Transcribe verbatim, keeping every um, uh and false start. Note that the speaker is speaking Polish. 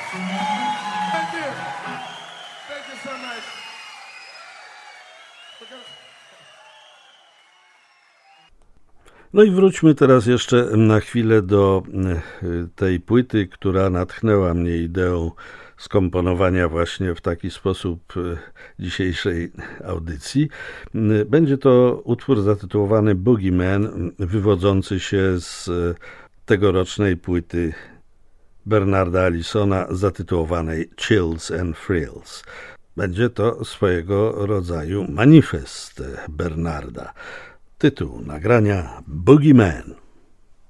Thank you. Thank you so much. No i wróćmy teraz jeszcze na chwilę do tej płyty, która natchnęła mnie ideą skomponowania właśnie w taki sposób dzisiejszej audycji. Będzie to utwór zatytułowany Boogeyman, wywodzący się z tegorocznej płyty Bernarda Allisona zatytułowanej Chills and Thrills. Będzie to swojego rodzaju manifest Bernarda. Tytuł nagrania Boogeyman.